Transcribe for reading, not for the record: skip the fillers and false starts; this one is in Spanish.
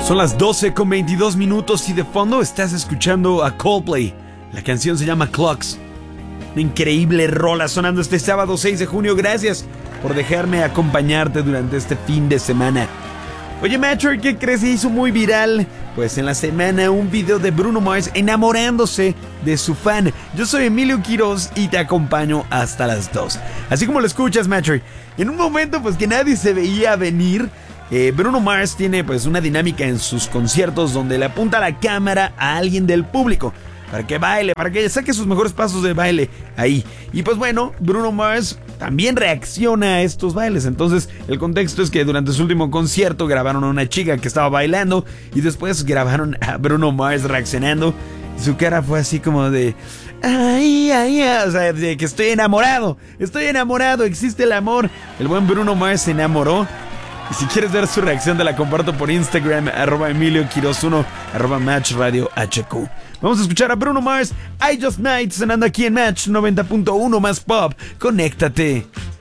Son las 12:22 y de fondo estás escuchando a Coldplay. La canción se llama Clocks. Una increíble rola sonando este sábado 6 de junio. Gracias por dejarme acompañarte durante este fin de semana. Oye, Macho, ¿qué crees? Se hizo muy viral, pues en la semana, un video de Bruno Mars enamorándose de su fan. Yo soy Emilio Quiroz y te acompaño hasta las 2. Así como lo escuchas, Macho, en un momento pues que nadie se veía venir, Bruno Mars tiene pues una dinámica en sus conciertos donde le apunta la cámara a alguien del público para que baile, para que saque sus mejores pasos de baile ahí. Y pues bueno, Bruno Mars también reacciona a estos bailes. Entonces el contexto es que durante su último concierto grabaron a una chica que estaba bailando y después grabaron a Bruno Mars reaccionando. Y su cara fue así como de... Ay, ay, ay, o sea, de que estoy enamorado, existe el amor. El buen Bruno Mars se enamoró. Y si quieres ver su reacción, te la comparto por Instagram, @EmilioQuiroz1, @MatchRadioHQ. Vamos a escuchar a Bruno Mars, I Just Might, sonando aquí en Match 90.1 más pop. Conéctate.